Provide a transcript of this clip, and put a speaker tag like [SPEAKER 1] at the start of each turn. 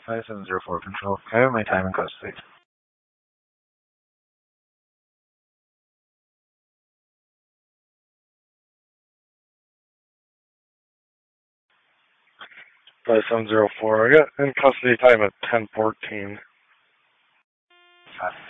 [SPEAKER 1] 5704 Control. I have my time and custody. By 704, I got in custody time at 10:14.